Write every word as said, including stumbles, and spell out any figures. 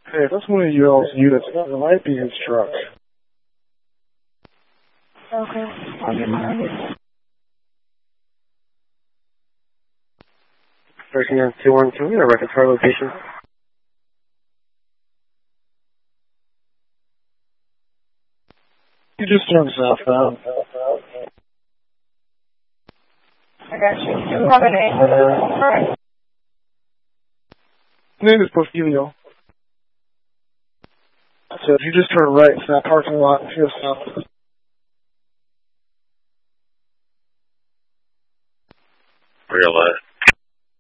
Hey, if that's one of y'all's units, that might be his truck. Okay. I'll get my idea. thirteen two one two, I record car location. You just turned southbound. I got you. Do you have a name? Alright. Name is Porfirio. I said, you just turn right in that parking lot and here's south.